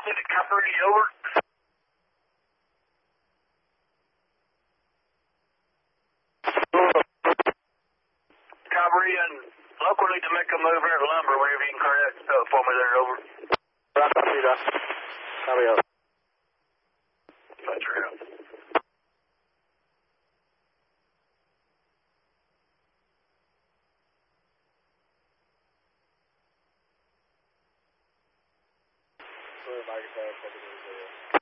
Coppery, over. Coppery, and local need to make a move here at Lumber, wherever you can clear that stuff for me there, over. Right, copy that. Copy up. That's right. Sorry, Mike, copy that.